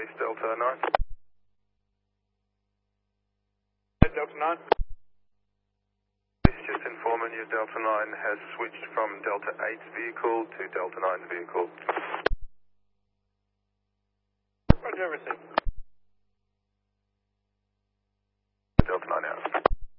base Delta 9. Delta 9. Please just informing you Delta 9 has switched from Delta 8's vehicle to Delta 9's vehicle. Roger, everything.